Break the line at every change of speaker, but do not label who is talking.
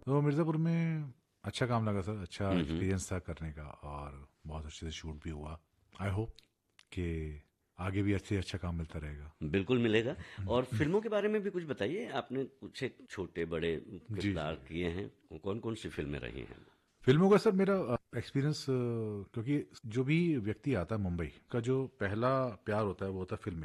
तो मिर्ज़ापुर में अच्छा काम लगा सर, अच्छा एक्सपीरियंस था करने का और बहुत अच्छे से शूट भी हुआ। आई होप कि आगे भी अच्छे अच्छा काम मिलता रहेगा।
बिल्कुल मिलेगा। और फिल्मों के बारे में भी कुछ बताइए, आपने कुछ एक छोटे बड़े
जी जी।
किरदार किए हैं, कौन कौन सी फिल्में रही हैं?
फिल्मों का सर मेरा एक्सपीरियंस, क्योंकि जो भी व्यक्ति आता है मुंबई का जो पहला प्यार होता है वो होता है फिल्में।